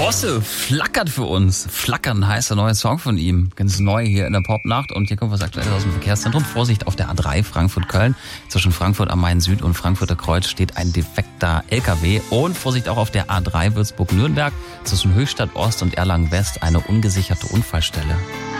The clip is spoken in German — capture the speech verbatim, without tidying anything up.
Bosse flackert für uns. Flackern heißt der neue Song von ihm. Ganz neu hier in der Popnacht. Und hier kommt was Aktuelles aus dem Verkehrszentrum. Vorsicht auf der A drei Frankfurt-Köln. Zwischen Frankfurt am Main Süd und Frankfurter Kreuz steht ein defekter L K W. Und Vorsicht auch auf der A drei Würzburg-Nürnberg. Zwischen Höchstadt Ost und Erlangen West eine ungesicherte Unfallstelle.